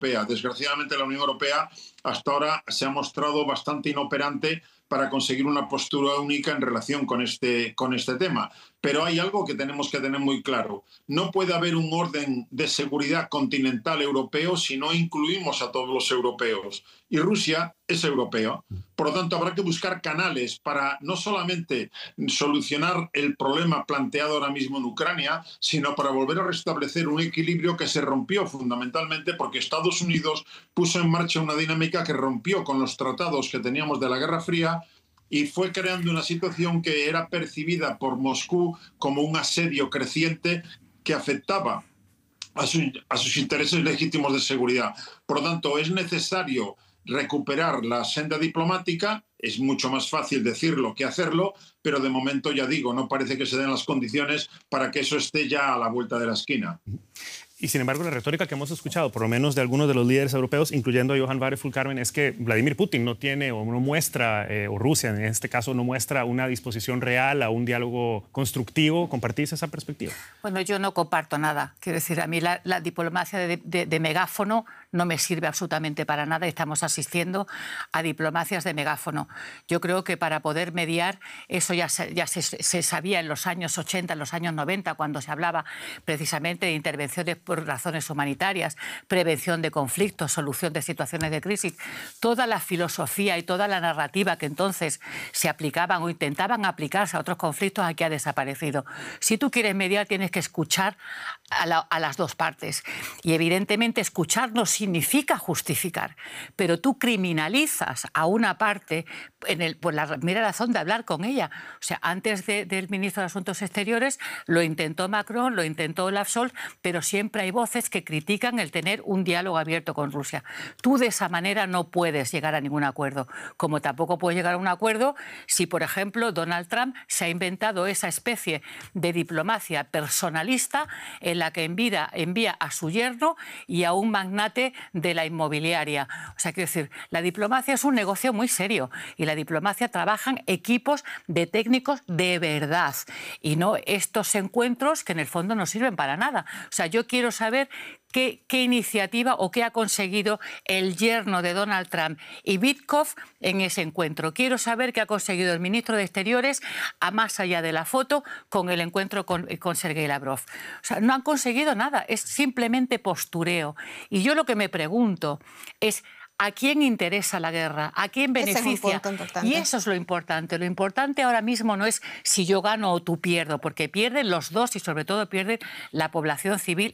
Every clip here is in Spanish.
Europea. Desgraciadamente, la Unión Europea hasta ahora se ha mostrado bastante inoperante para conseguir una postura única en relación con este tema. Pero hay algo que tenemos que tener muy claro. No puede haber un orden de seguridad continental europeo si no incluimos a todos los europeos. Y Rusia es europea. Por lo tanto, habrá que buscar canales para no solamente solucionar el problema planteado ahora mismo en Ucrania, sino para volver a restablecer un equilibrio que se rompió fundamentalmente porque Estados Unidos puso en marcha una dinámica que rompió con los tratados que teníamos de la Guerra Fría y fue creando una situación que era percibida por Moscú como un asedio creciente que afectaba a sus intereses legítimos de seguridad. Por lo tanto, es necesario recuperar la senda diplomática. Es mucho más fácil decirlo que hacerlo, pero de momento, ya digo, no parece que se den las condiciones para que eso esté ya a la vuelta de la esquina. Y sin embargo, la retórica que hemos escuchado, por lo menos de algunos de los líderes europeos, incluyendo a Johan Vadeful, Carmen, es que Vladimir Putin no tiene o no muestra, o Rusia en este caso no muestra una disposición real a un diálogo constructivo. ¿Compartís esa perspectiva? Bueno, yo no comparto nada. Quiero decir, a mí la diplomacia de megáfono no me sirve absolutamente para nada. Estamos asistiendo a diplomacias de megáfono. Yo creo que para poder mediar, eso ya se sabía en los años 80, en los años 90, cuando se hablaba precisamente de intervenciones por razones humanitarias, prevención de conflictos, solución de situaciones de crisis. Toda la filosofía y toda la narrativa que entonces se aplicaban o intentaban aplicarse a otros conflictos aquí ha desaparecido. Si tú quieres mediar, tienes que escuchar a las dos partes. Y evidentemente escuchar no significa justificar, pero tú criminalizas a una parte por la mera razón de hablar con ella. O sea, antes del ministro de Asuntos Exteriores lo intentó Macron, lo intentó Olaf Scholz, pero siempre hay voces que critican el tener un diálogo abierto con Rusia. Tú de esa manera no puedes llegar a ningún acuerdo, como tampoco puedes llegar a un acuerdo si, por ejemplo, Donald Trump se ha inventado esa especie de diplomacia personalista en la que envía a su yerno y a un magnate de la inmobiliaria. O sea, quiero decir, la diplomacia es un negocio muy serio y la diplomacia trabajan equipos de técnicos de verdad y no estos encuentros que en el fondo no sirven para nada. O sea, yo quiero saber qué iniciativa o qué ha conseguido el yerno de Donald Trump y Witkoff en ese encuentro. Quiero saber qué ha conseguido el ministro de Exteriores, a más allá de la foto, con el encuentro con Sergei Lavrov. O sea, no han conseguido nada, es simplemente postureo. Y yo lo que me pregunto es: ¿a quién interesa la guerra? ¿A quién beneficia? Ese es un punto importante. Y eso es lo importante. Lo importante ahora mismo no es si yo gano o tú pierdo, porque pierden los dos y sobre todo pierde la población civil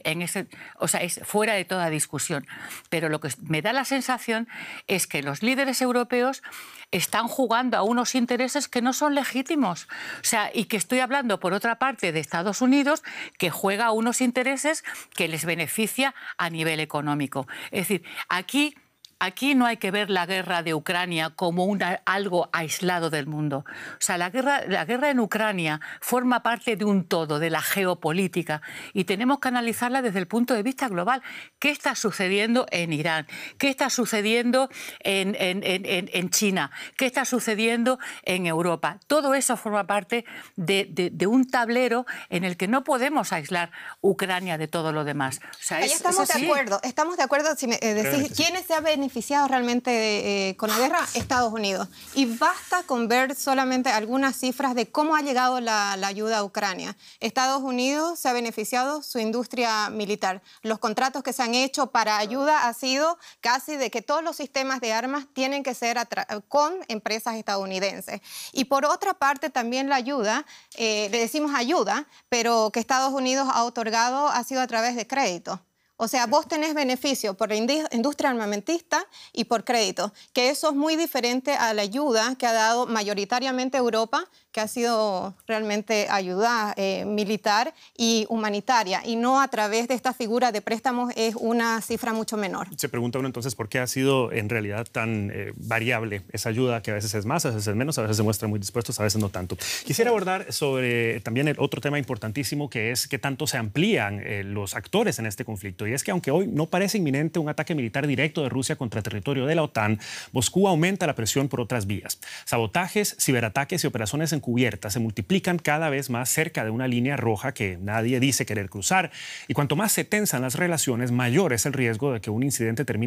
o sea, es fuera de toda discusión. Pero lo que me da la sensación es que los líderes europeos están jugando a unos intereses que no son legítimos. O sea, y que estoy hablando, por otra parte, de Estados Unidos, que juega a unos intereses que les beneficia a nivel económico. Es decir, Aquí no hay que ver la guerra de Ucrania como algo aislado del mundo. O sea, la guerra en Ucrania forma parte de un todo, de la geopolítica, y tenemos que analizarla desde el punto de vista global. ¿Qué está sucediendo en Irán? ¿Qué está sucediendo en China? ¿Qué está sucediendo en Europa? Todo eso forma parte de un tablero en el que no podemos aislar Ucrania de todo lo demás. O sea, ahí estamos de acuerdo. Estamos de acuerdo si me decís quiénes se han beneficiado realmente con la guerra. Estados Unidos. Y basta con ver solamente algunas cifras de cómo ha llegado la ayuda a Ucrania. Estados Unidos se ha beneficiado su industria militar. Los contratos que se han hecho para ayuda ha sido casi de que todos los sistemas de armas tienen que ser con empresas estadounidenses. Y por otra parte también la ayuda, le decimos ayuda, pero que Estados Unidos ha otorgado ha sido a través de crédito. O sea, vos tenés beneficio por la industria armamentista y por crédito, que eso es muy diferente a la ayuda que ha dado mayoritariamente Europa, que ha sido realmente ayuda militar y humanitaria, y no a través de esta figura de préstamos. Es una cifra mucho menor. Se pregunta uno entonces por qué ha sido en realidad tan variable esa ayuda, que a veces es más, a veces es menos, a veces se muestran muy dispuestos, a veces no tanto. Quisiera abordar sobre también el otro tema importantísimo, que es qué tanto se amplían los actores en este conflicto. y es que aunque hoy no parece inminente un ataque militar directo de Rusia contra territorio de la OTAN, Moscú aumenta la presión por otras vías. Sabotajes, ciberataques y operaciones encubiertas se multiplican cada vez más cerca de una línea roja que nadie dice querer cruzar, y cuanto más se tensan las relaciones, mayor es el riesgo de que un incidente termine